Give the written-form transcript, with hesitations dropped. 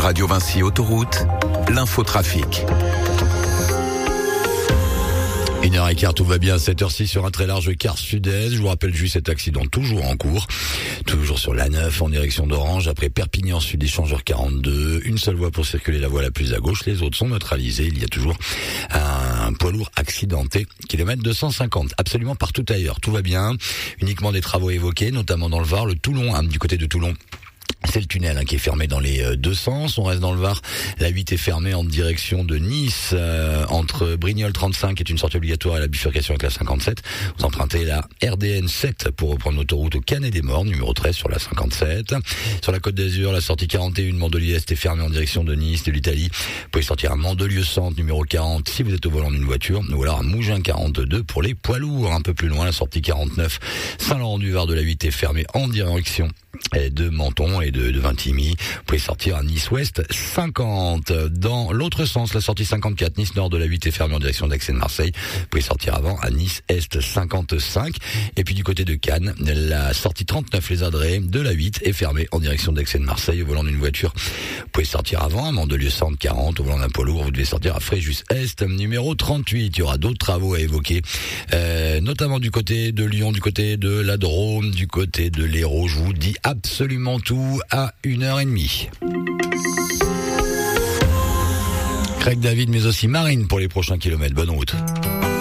Radio Vinci Autoroute, l'infotrafic. 1h15, tout va bien. 7h06 sur un très large quart sud-est. Je vous rappelle juste cet accident toujours en cours. Toujours sur l'A9 en direction d'Orange. Après Perpignan Sud, échangeur 42. Une seule voie pour circuler, la voie la plus à gauche. Les autres sont neutralisées. Il y a toujours un poids lourd accidenté. Kilomètre 250. Absolument partout ailleurs. Tout va bien. Uniquement des travaux évoqués, notamment dans le Var. Le Toulon, du côté de Toulon. C'est le tunnel qui est fermé dans les deux sens. On reste dans le Var. La 8 est fermée en direction de Nice, entre Brignoles 35, qui est une sortie obligatoire, et la bifurcation avec la 57. Vous empruntez la RDN 7 pour reprendre l'autoroute au Canet-des-Morts, numéro 13 sur la 57. Sur la Côte d'Azur, la sortie 41, Mandelieu-Est est fermée en direction de Nice, de l'Italie. Vous pouvez sortir à Mandelieu-Centre, numéro 40, si vous êtes au volant d'une voiture, ou alors à Mougins 42 pour les poids lourds. Un peu plus loin, la sortie 49, Saint-Laurent-du-Var de la 8 est fermée en direction de Menton et de Vintimille. Vous pouvez sortir à Nice-Ouest 50. Dans l'autre sens, la sortie 54, Nice-Nord de la 8 est fermée en direction d'Aix et de Marseille. Vous pouvez sortir avant à Nice-Est 55. Et puis du côté de Cannes, la sortie 39, les Adrets de la 8 est fermée en direction d'Aix et de Marseille au volant d'une voiture. Vous pouvez sortir avant à Mandelieu-Centre 40, au volant d'un poids lourd. Vous devez sortir à Fréjus-Est, numéro 38. Il y aura d'autres travaux à évoquer, notamment du côté de Lyon, du côté de la Drôme, du côté de l'Hérault. Je vous dis absolument tout à 1h30. Craig David, mais aussi Marine pour les prochains kilomètres. Bonne route.